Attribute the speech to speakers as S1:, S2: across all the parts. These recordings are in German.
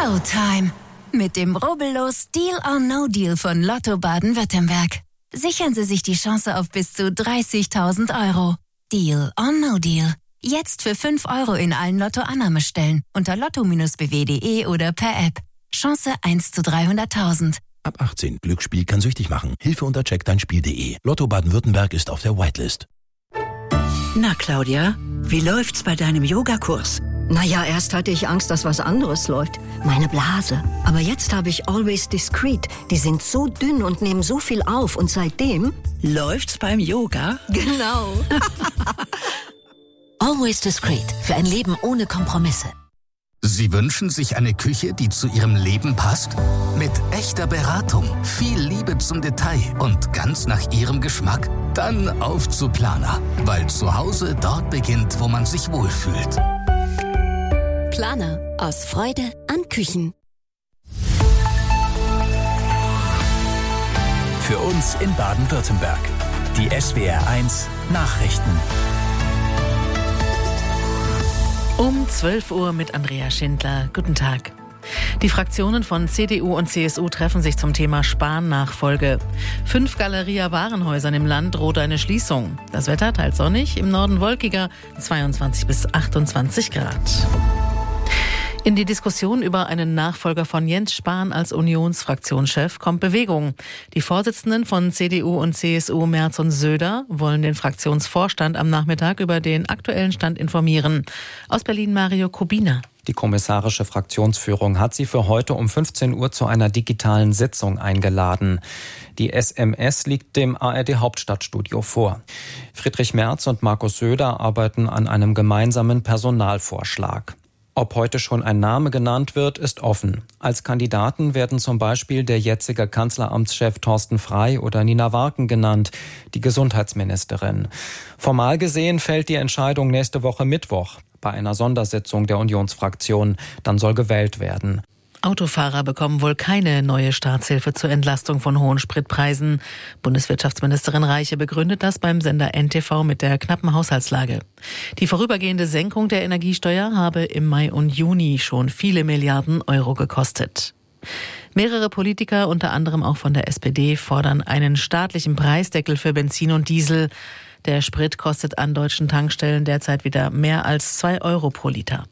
S1: Showtime. Mit dem rubbellos Deal or No Deal von Lotto Baden-Württemberg. Sichern Sie sich die Chance auf bis zu 30.000 €. Deal or No Deal. Jetzt für 5 € in allen Lotto-Annahmestellen unter lotto-bw.de oder per App. Chance 1 zu 300.000.
S2: Ab 18. Glücksspiel kann süchtig machen. Hilfe unter checkdeinspiel.de. Lotto Baden-Württemberg ist auf der Whitelist.
S3: Na, Claudia, wie läuft's bei deinem Yogakurs?
S4: Naja, erst hatte ich Angst, dass was anderes läuft. Meine Blase. Aber jetzt habe ich Always Discreet. Die sind so dünn und nehmen so viel auf. Und seitdem...
S3: Läuft's beim Yoga?
S4: Genau.
S1: Always Discreet. Für ein Leben ohne Kompromisse.
S5: Sie wünschen sich eine Küche, die zu Ihrem Leben passt? Mit echter Beratung, viel Liebe zum Detail und ganz nach Ihrem Geschmack? Dann auf zu Plana, weil zu Hause dort beginnt, wo man sich wohlfühlt.
S1: Plana. Aus Freude an Küchen.
S2: Für uns in Baden-Württemberg. Die SWR1 Nachrichten.
S6: Um 12 Uhr mit Andrea Schindler. Guten Tag. Die Fraktionen von CDU und CSU treffen sich zum Thema Spahn-Nachfolge. 5 Galeria-Warenhäusern im Land droht eine Schließung. Das Wetter teils sonnig, im Norden wolkiger, 22 bis 28 Grad. In die Diskussion über einen Nachfolger von Jens Spahn als Unionsfraktionschef kommt Bewegung. Die Vorsitzenden von CDU und CSU, Merz und Söder, wollen den Fraktionsvorstand am Nachmittag über den aktuellen Stand informieren. Aus Berlin Mario Kubina.
S7: Die kommissarische Fraktionsführung hat sie für heute um 15 Uhr zu einer digitalen Sitzung eingeladen. Die SMS liegt dem ARD-Hauptstadtstudio vor. Friedrich Merz und Markus Söder arbeiten an einem gemeinsamen Personalvorschlag. Ob heute schon ein Name genannt wird, ist offen. Als Kandidaten werden zum Beispiel der jetzige Kanzleramtschef Thorsten Frey oder Nina Warken genannt, die Gesundheitsministerin. Formal gesehen fällt die Entscheidung nächste Woche Mittwoch bei einer Sondersitzung der Unionsfraktion. Dann soll gewählt werden.
S6: Autofahrer bekommen wohl keine neue Staatshilfe zur Entlastung von hohen Spritpreisen. Bundeswirtschaftsministerin Reiche begründet das beim Sender NTV mit der knappen Haushaltslage. Die vorübergehende Senkung der Energiesteuer habe im Mai und Juni schon viele Milliarden Euro gekostet. Mehrere Politiker, unter anderem auch von der SPD, fordern einen staatlichen Preisdeckel für Benzin und Diesel. Der Sprit kostet an deutschen Tankstellen derzeit wieder mehr als 2 € pro Liter.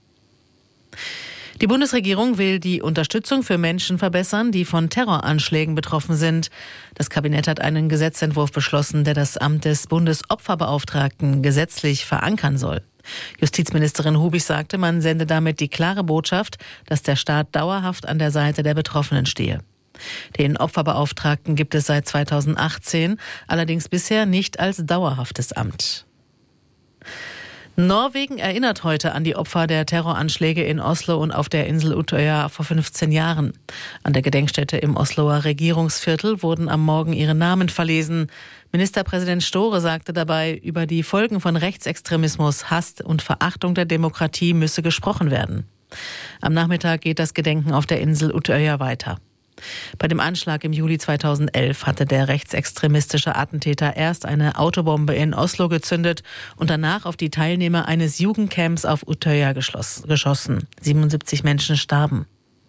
S6: Die Bundesregierung will die Unterstützung für Menschen verbessern, die von Terroranschlägen betroffen sind. Das Kabinett hat einen Gesetzentwurf beschlossen, der das Amt des Bundesopferbeauftragten gesetzlich verankern soll. Justizministerin Hubig sagte, man sende damit die klare Botschaft, dass der Staat dauerhaft an der Seite der Betroffenen stehe. Den Opferbeauftragten gibt es seit 2018, allerdings bisher nicht als dauerhaftes Amt. Norwegen erinnert heute an die Opfer der Terroranschläge in Oslo und auf der Insel Utøya vor 15 Jahren. An der Gedenkstätte im Osloer Regierungsviertel wurden am Morgen ihre Namen verlesen. Ministerpräsident Støre sagte dabei, über die Folgen von Rechtsextremismus, Hass und Verachtung der Demokratie müsse gesprochen werden. Am Nachmittag geht das Gedenken auf der Insel Utøya weiter. Bei dem Anschlag im Juli 2011 hatte der rechtsextremistische Attentäter erst eine Autobombe in Oslo gezündet und danach auf die Teilnehmer eines Jugendcamps auf Utøya geschossen. 77 Menschen starben.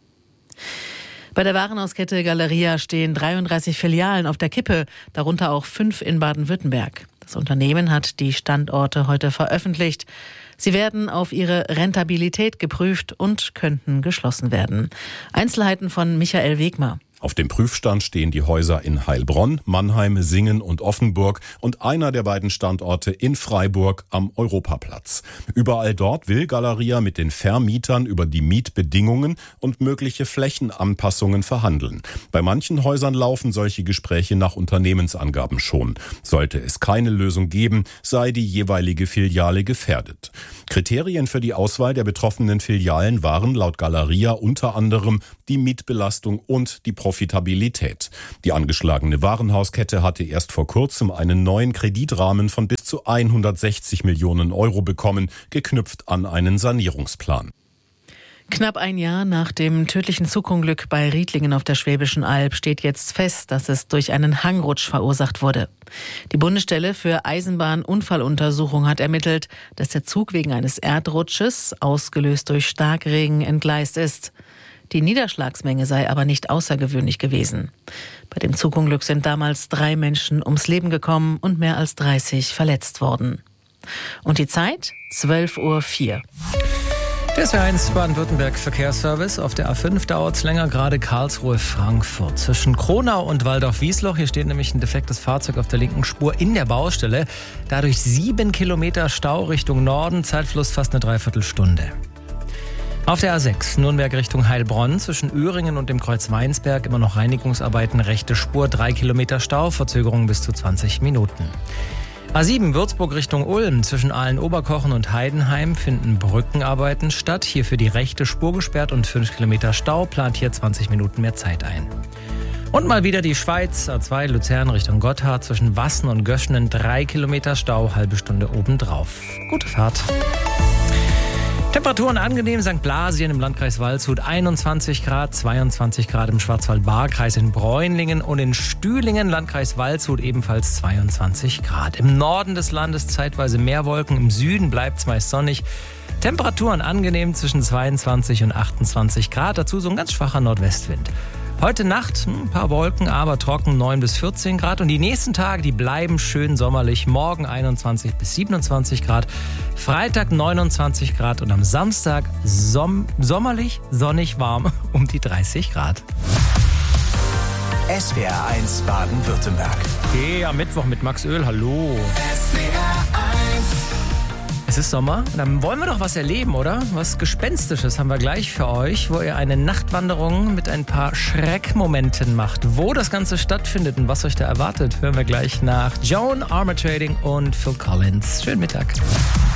S6: Bei der Warenhauskette Galeria stehen 33 Filialen auf der Kippe, darunter auch 5 in Baden-Württemberg. Das Unternehmen hat die Standorte heute veröffentlicht. Sie werden auf ihre Rentabilität geprüft und könnten geschlossen werden. Einzelheiten von Michael Wegmer.
S8: Auf dem Prüfstand stehen die Häuser in Heilbronn, Mannheim, Singen und Offenburg und einer der beiden Standorte in Freiburg am Europaplatz. Überall dort will Galeria mit den Vermietern über die Mietbedingungen und mögliche Flächenanpassungen verhandeln. Bei manchen Häusern laufen solche Gespräche nach Unternehmensangaben schon. Sollte es keine Lösung geben, sei die jeweilige Filiale gefährdet. Kriterien für die Auswahl der betroffenen Filialen waren laut Galeria unter anderem die Mietbelastung und die Profitabilität. Die angeschlagene Warenhauskette hatte erst vor kurzem einen neuen Kreditrahmen von bis zu 160 Millionen Euro bekommen, geknüpft an einen Sanierungsplan.
S6: Knapp ein Jahr nach dem tödlichen Zugunglück bei Riedlingen auf der Schwäbischen Alb steht jetzt fest, dass es durch einen Hangrutsch verursacht wurde. Die Bundesstelle für Eisenbahnunfalluntersuchung hat ermittelt, dass der Zug wegen eines Erdrutsches, ausgelöst durch Starkregen, entgleist ist. Die Niederschlagsmenge sei aber nicht außergewöhnlich gewesen. Bei dem Zugunglück sind damals 3 Menschen ums Leben gekommen und mehr als 30 verletzt worden. Und die Zeit? 12:04 Uhr.
S9: Der SWR1 Baden-Württemberg Verkehrsservice. Auf der A5 dauert es länger, gerade Karlsruhe-Frankfurt. Zwischen Kronau und Waldorf-Wiesloch, hier steht nämlich ein defektes Fahrzeug auf der linken Spur in der Baustelle. Dadurch 7 Kilometer Stau Richtung Norden, Zeitfluss fast eine Dreiviertelstunde. Auf der A6 Nürnberg Richtung Heilbronn zwischen Öhringen und dem Kreuz Weinsberg immer noch Reinigungsarbeiten, rechte Spur, 3 Kilometer Stau, Verzögerung bis zu 20 Minuten. A7 Würzburg Richtung Ulm zwischen Aalen-Oberkochen und Heidenheim finden Brückenarbeiten statt. Hier für die rechte Spur gesperrt und 5 Kilometer Stau, plant hier 20 Minuten mehr Zeit ein. Und mal wieder die Schweiz, A2 Luzern Richtung Gotthard zwischen Wassen und Göschenen, 3 Kilometer Stau, halbe Stunde obendrauf. Gute Fahrt. Temperaturen angenehm, St. Blasien im Landkreis Waldshut 21 Grad, 22 Grad im Schwarzwald-Baar-Kreis in Bräunlingen und in Stühlingen, Landkreis Waldshut ebenfalls 22 Grad. Im Norden des Landes zeitweise mehr Wolken, im Süden bleibt es meist sonnig. Temperaturen angenehm zwischen 22 und 28 Grad, dazu so ein ganz schwacher Nordwestwind. Heute Nacht ein paar Wolken, aber trocken 9 bis 14 Grad. Und die nächsten Tage, die bleiben schön sommerlich. Morgen 21 bis 27 Grad, Freitag 29 Grad und am Samstag sommerlich, sonnig warm um die 30 Grad.
S10: SWR1 Baden-Württemberg.
S9: Okay, am Mittwoch mit Max Öl, hallo. Es ist Sommer und dann wollen wir doch was erleben, oder? Was Gespenstisches haben wir gleich für euch, wo ihr eine Nachtwanderung mit ein paar Schreckmomenten macht. Wo das Ganze stattfindet und was euch da erwartet, hören wir gleich nach Joan Armatrading und Phil Collins. Schönen Mittag.